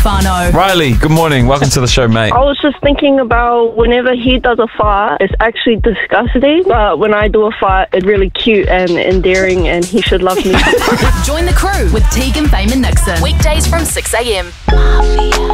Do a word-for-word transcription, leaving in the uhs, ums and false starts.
Stefano. Riley, good morning. Welcome to the show, mate. I was just thinking about whenever he does a fart, it's actually disgusting. But when I do a fart, it's really cute and endearing, and he should love me. Join the crew with Tegan, Fame and Nixon. Weekdays from six a m.